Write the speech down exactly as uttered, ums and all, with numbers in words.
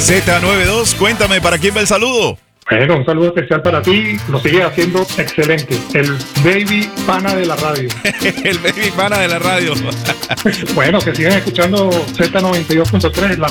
Z noventa y dos, cuéntame, ¿para quién va el saludo? Bueno, un saludo especial para ti, lo sigues haciendo excelente, el baby pana de la radio. El baby pana de la radio. Bueno, que sigan escuchando Z noventa y dos punto tres, la